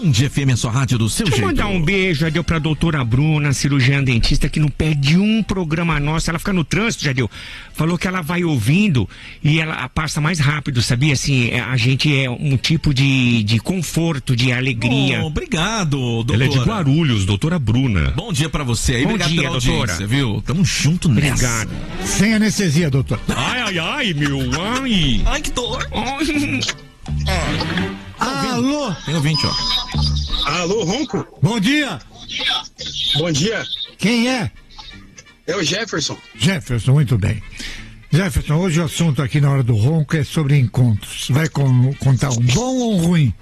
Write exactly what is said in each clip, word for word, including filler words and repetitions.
Band F M, a sua rádio do seu Deixa jeito. eu mandar um beijo, Jadeu, pra doutora Bruna, cirurgiã dentista, que não perde um programa nosso. Ela fica no trânsito, Jadeu. Falou que ela vai ouvindo e ela passa mais rápido, sabia? Assim, a gente é um tipo de, de conforto, de alegria. Oh, obrigado, doutora. Ela é de Guarulhos, doutora Bruna. Bom dia pra você aí. Bom Obrigado dia, pela doutora. audiência, viu? Tamo junto nessa. Obrigado. Sem anestesia, doutor. Ai, ai, ai, meu, ai. Ai, que dor. Ai. Alô? Tem ouvinte, ó. Alô, Ronco? Bom dia. Bom dia. Quem é? É o Jefferson. Jefferson, muito bem. Jefferson, hoje o assunto aqui na hora do ronco é sobre encontros. Vai con- contar um bom ou um ruim?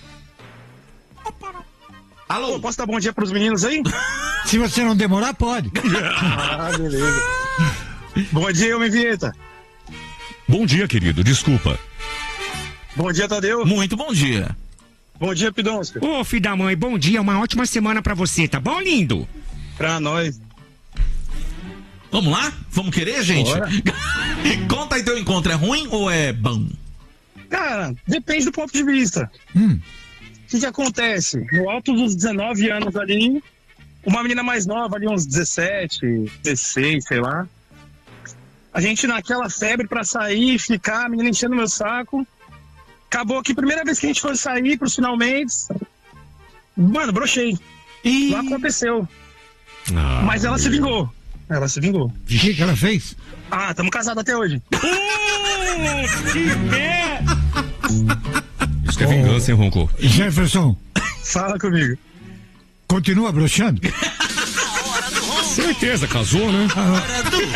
Alô? Pô, posso dar bom dia pros meninos aí? Se você não demorar, pode. Ah, beleza. Bom dia, Homem Vinheta. Bom dia, querido, desculpa. Bom dia, Tadeu. Muito bom dia. Bom dia, Pidonska. Ô, filho da mãe, bom dia, uma ótima semana pra você, tá bom, lindo? Pra nós. Vamos lá? Vamos querer, gente? Bora. Conta aí, teu encontro é ruim ou é bom? Cara, depende do ponto de vista. Hum. O que que acontece? No alto dos dezenove anos ali, uma menina mais nova ali, uns dezessete, dezesseis, sei lá. A gente naquela febre pra sair, ficar, a menina enchendo meu saco. Acabou que primeira vez que a gente foi sair pros finalmente, mano, brochei. E... Não aconteceu. Ah, Mas ela se vingou. Ela se vingou. O que, que ela fez? Ah, estamos casados até hoje. que merda! Isso que é vingança, hein, Ronco? Jefferson, Fala comigo. continua broxando? Certeza, casou, né? Hora do